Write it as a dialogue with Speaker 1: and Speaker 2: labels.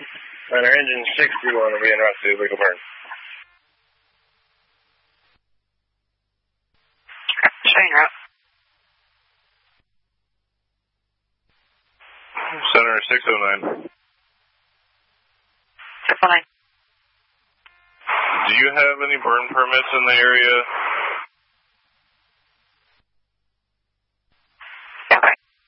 Speaker 1: On our engine 60 will be en route to illegal burn.
Speaker 2: Shane route.
Speaker 3: Center 609.
Speaker 2: 609.
Speaker 3: Do you have any burn permits in the area